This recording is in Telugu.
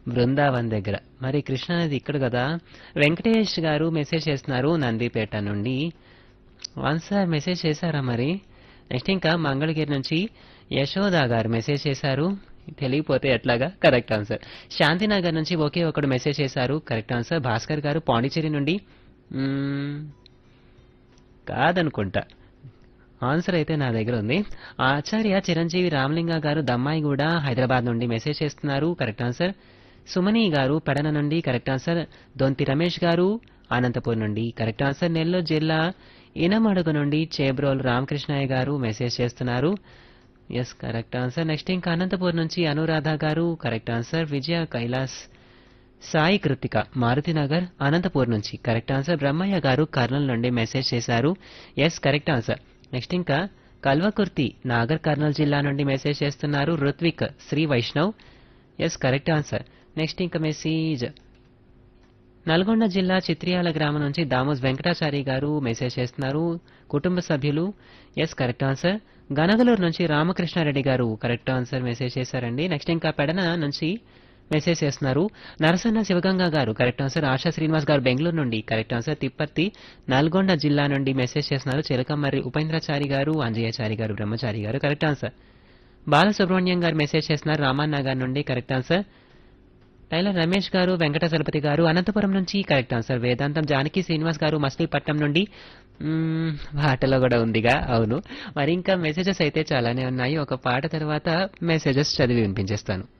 బృందావన్ దగ్గర. మరి కృష్ణానది ఇక్కడ కదా. వెంకటేష్ గారు మెసేజ్ చేస్తున్నారు నందిపేట నుండి. ఆన్సర్ మెసేజ్ చేశారా మరి? నెక్స్ట్ ఇంకా మంగళగిరి నుంచి యశోద గారు మెసేజ్ చేశారు. తెలియపోతే ఎట్లాగా? Correct answer. శాంతినగర్ నుంచి ఒకే ఒకడు మెసేజ్ చేశారు. Correct answer. భాస్కర్ గారు పాండిచేరి నుండి మ్మ్, కాదనుకుంటా. ఆన్సర్ అయితే నా దగ్గర ఉంది. ఆచార్య చిరంజీవి రామలింగ గారు దమ్మాయిగూడ హైదరాబాద్ నుండి మెసేజ్ చేస్తున్నారు. Correct answer. సుమని గారు పెడన నుండి కరెక్ట్ ఆన్సర్. దొంతి రమేష్ గారు అనంతపూర్ నుండి కరెక్ట్ ఆన్సర్. నెల్లూరు జిల్లా ఇనమడుగు నుండి చేబ్రోల్ రామకృష్ణయ్య గారు మెసేజ్ చేస్తున్నారు. Yes correct answer. నెక్స్ట్ ఇంకా అనంతపూర్ నుంచి అనురాధ గారు కరెక్ట్ ఆన్సర్. విజయ కైలాస్ సాయి కృతిక మారుతినగర్ అనంతపూర్ నుంచి కరెక్ట్ ఆన్సర్. బ్రహ్మయ్య గారు కర్నూలు నుండి మెసేజ్ చేశారు. Yes correct answer. నెక్స్ట్ ఇంకా కల్వకుర్తి నాగర్ కర్నూలు జిల్లా నుండి మెసేజ్ చేస్తున్నారు. Ruthvik Shri Vaishnav. Yes correct answer. Next ఇంకా మెసేజ్ నల్గొండ జిల్లా చిత్రియాల గ్రామం నుంచి దామోస్ వెంకటాచారి గారు మెసేజ్ చేస్తున్నారు. కుటుంబ సభ్యులు. Yes correct answer. గనగలూరు నుంచి రామకృష్ణారెడ్డి గారు కరెక్ట్ ఆన్సర్ మెసేజ్ చేశారండి. నెక్స్ట్ ఇంకా పెడన నుంచి మెసేజ్ చేస్తున్నారు. నరసన్న శివగంగా గారు కరెక్ట్ ఆన్సర్. ఆశా శ్రీనివాస్ గారు బెంగళూరు నుండి కరెక్ట్ ఆన్సర్. తిప్పర్తి నల్గొండ జిల్లా నుండి మెసేజ్ చేస్తున్నారు. చిలకమర్రి ఉపేంద్రచారి గారు అంజయ్యచారి గారు బ్రహ్మచారి గారు కరెక్ట్ ఆన్సర్. బాలసుబ్రహ్మణ్యం గారు మెసేజ్ చేస్తున్నారు. రామన్నగర్ నుండి కరెక్ట్ ఆన్సర్. టైలర్ రమేష్ గారు వెంకట చలపతి గారు అనంతపురం నుంచి కరెక్ట్ ఆన్సర్. వేదాంతం జానకి శ్రీనివాస్ గారు మచిలీపట్నం నుండి పాటలో కూడా ఉందిగా. అవును. మరి ఇంకా మెసేజెస్ అయితే చాలానే ఉన్నాయి. ఒక పాట తర్వాత మెసేజెస్ చదివి వినిపించేస్తాను.